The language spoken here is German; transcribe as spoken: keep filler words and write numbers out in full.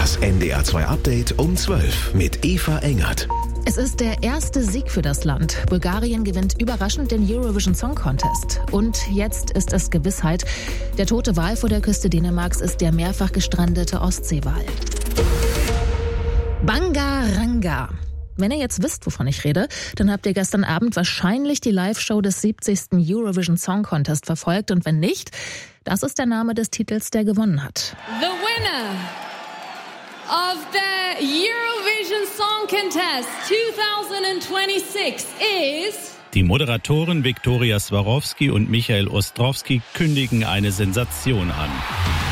Das N D R zwei Update um zwölf mit Eva Engert. Es ist der erste Sieg für das Land. Bulgarien gewinnt überraschend den Eurovision Song Contest. Und jetzt ist es Gewissheit. Der tote Wal vor der Küste Dänemarks ist der mehrfach gestrandete Ostseewal. Bangaranga. Wenn ihr jetzt wisst, wovon ich rede, dann habt ihr gestern Abend wahrscheinlich die Live-Show des siebzigsten Eurovision Song Contest verfolgt. Und wenn nicht, das ist der Name des Titels, der gewonnen hat. The winner of the Eurovision Song Contest twenty twenty-six is... Die Moderatoren Viktoria Swarovski und Michael Ostrowski kündigen eine Sensation an.